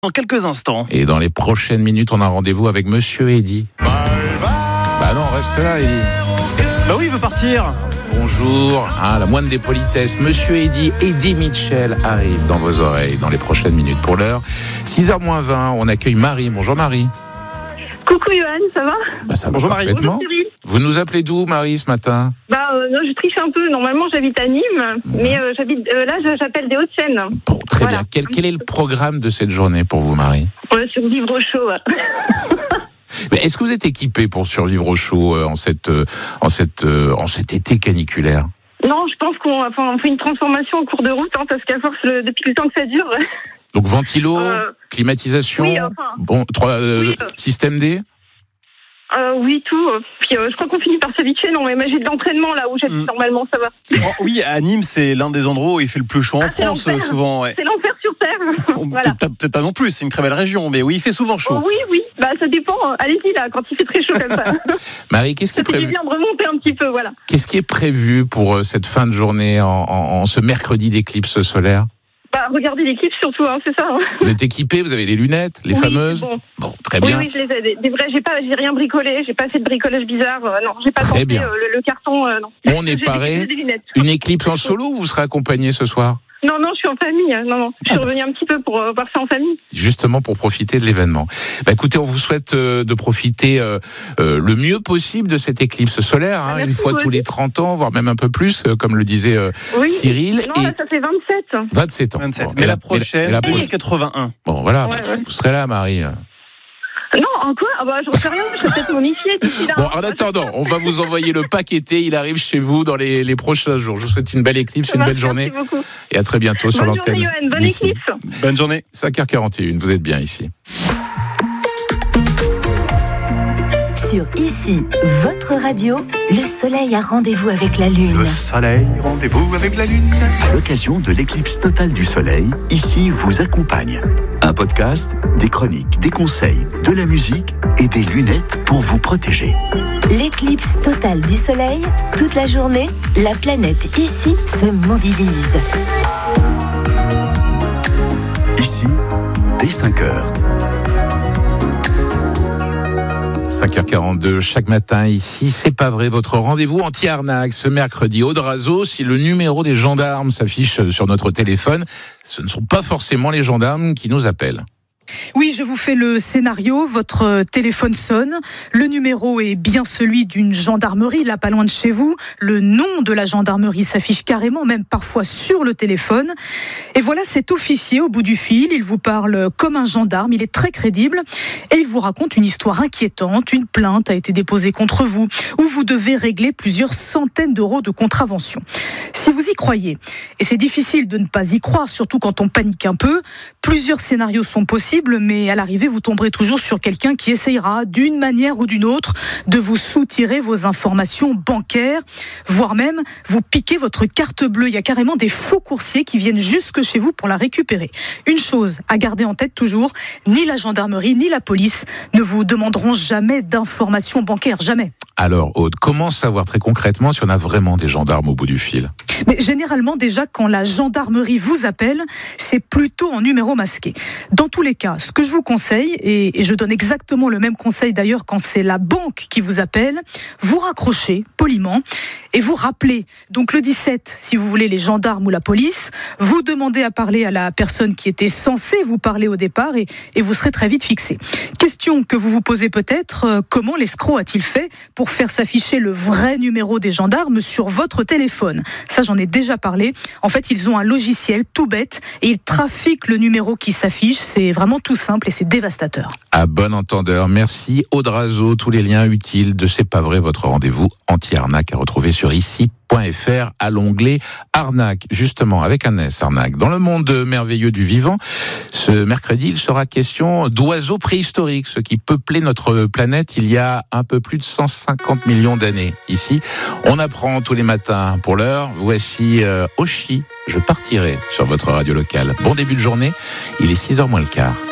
Dans quelques instants. Et dans les prochaines minutes, on a rendez-vous avec Monsieur Eddy. Bah non, reste là, Eddy. Bah oui, il veut partir. Bonjour, la moindre des politesses, Monsieur Eddy Mitchell arrive dans vos oreilles dans les prochaines minutes. Pour l'heure, 6h-20, on accueille Marie. Bonjour Marie. Coucou Johan, ça va? Bah ça Bonjour va Marie. parfaitement. Bonjour Cyril. Vous nous appelez d'où Marie ce matin? Non, je triche un peu. Normalement, j'habite à Nîmes, mais j'appelle des Hauts-de-Seine. Bon, très Voilà. bien. Quel est le programme de cette journée pour vous, Marie? Survivre au chaud. Mais est-ce que vous êtes équipé pour survivre au chaud en cet été caniculaire? Non, je pense qu'on fait une transformation en cours de route, parce qu'à force, depuis le temps que ça dure. Donc ventilo, climatisation, oui, système D. Oui, tout. Puis je crois qu'on finit par s'habituer. Non, mais j'ai de l'entraînement là où j'habite normalement, ça va. Oh, oui, à Nîmes, c'est l'un des endroits où il fait le plus chaud en France, c'est l'enfer. souvent. Ouais. C'est l'enfer sur terre. Voilà. Peut-être pas non plus, c'est une très belle région, mais oui, il fait souvent chaud. Oh, oui. Ça dépend. Allez-y là, quand il fait très chaud comme ça. Marie, qu'est-ce qui est Ça fait du prévu? bien de remonter un petit peu, voilà. Qu'est-ce qui est prévu pour cette fin de journée en ce mercredi d'éclipse solaire? Regardez l'équipe surtout, c'est ça. Vous êtes équipé, vous avez les lunettes, les fameuses. Bon, très bien. Oui, je les ai. Des vrais, j'ai rien bricolé, j'ai pas fait de bricolage bizarre. Non, j'ai pas Très tenté bien. le carton. Non. On est J'ai paré. des lunettes. Une éclipse en solo ou vous serez accompagné ce soir? Non, je suis en famille. Non, je suis revenue un petit peu pour voir ça en famille. Justement pour profiter de l'événement. Écoutez, on vous souhaite de profiter le mieux possible de cette éclipse solaire, une fois tous les 30 ans, voire même un peu plus, comme le disait Cyril. Non, là, ça fait 27. 27 ans. 27. Bon, Mais la prochaine, 81. Bon, voilà, Ouais. vous serez là, Marie. Non, en quoi? J'en sais rien, je vais peut-être momifier d'ici là. Bon, en attendant, on va vous envoyer le pack été. Il arrive chez vous dans les prochains jours. Je vous souhaite une belle éclipse, une belle journée. Merci beaucoup. Et à très bientôt sur Bonne l'antenne. journée, Johan. Bonne d'ici. éclipse. Bonne journée. 5h41, vous êtes bien ici. Sur Ici, votre radio, le soleil a rendez-vous avec la lune. Le soleil, rendez-vous avec la lune. À l'occasion de l'éclipse totale du soleil, Ici vous accompagne. Un podcast, des chroniques, des conseils, de la musique et des lunettes pour vous protéger. L'éclipse totale du soleil, toute la journée, la planète Ici se mobilise. Ici, dès 5h. 5h42, chaque matin ici, c'est pas vrai, votre rendez-vous anti-arnaque ce mercredi. Aude Razo, si le numéro des gendarmes s'affiche sur notre téléphone, ce ne sont pas forcément les gendarmes qui nous appellent. Oui, je vous fais le scénario. Votre téléphone sonne. Le numéro est bien celui d'une gendarmerie, là, pas loin de chez vous. Le nom de la gendarmerie s'affiche carrément, même parfois sur le téléphone. Et voilà cet officier au bout du fil. Il vous parle comme un gendarme. Il est très crédible. Et il vous raconte une histoire inquiétante. Une plainte a été déposée contre vous, où vous devez régler plusieurs centaines d'euros de contravention. Si vous y croyez, et c'est difficile de ne pas y croire, surtout quand on panique un peu, plusieurs scénarios sont possibles, mais à l'arrivée, vous tomberez toujours sur quelqu'un qui essayera, d'une manière ou d'une autre, de vous soutirer vos informations bancaires, voire même vous piquer votre carte bleue. Il y a carrément des faux coursiers qui viennent jusque chez vous pour la récupérer. Une chose à garder en tête toujours, ni la gendarmerie, ni la police ne vous demanderont jamais d'informations bancaires, jamais. Alors Aude, comment savoir très concrètement si on a vraiment des gendarmes au bout du fil? Mais généralement, déjà, quand la gendarmerie vous appelle, c'est plutôt en numéro masqué. Dans tous les cas, ce que je vous conseille, et je donne exactement le même conseil d'ailleurs quand c'est la banque qui vous appelle, vous raccrochez poliment et vous rappelez. Donc le 17, si vous voulez, les gendarmes ou la police, vous demandez à parler à la personne qui était censée vous parler au départ et vous serez très vite fixé. Question que vous vous posez peut-être, comment l'escroc a-t-il fait pour faire s'afficher le vrai numéro des gendarmes sur votre téléphone? Ça, j'en ai déjà parlé. En fait, ils ont un logiciel tout bête et ils trafiquent le numéro qui s'affiche. C'est vraiment tout simple et c'est dévastateur. À bon entendeur, merci Aude Razo. Tous les liens utiles de C'est pas vrai, votre rendez-vous anti-arnaque à retrouver sur ici.fr à l'onglet arnaque, justement avec un S, arnaque. Dans le monde merveilleux du vivant, ce mercredi, il sera question d'oiseaux préhistoriques, ce qui peuplait notre planète il y a un peu plus de 150 millions d'années. Ici, on apprend tous les matins. Pour l'heure, voici Oshi, je partirai sur votre radio locale. Bon début de journée, il est 6h moins le quart.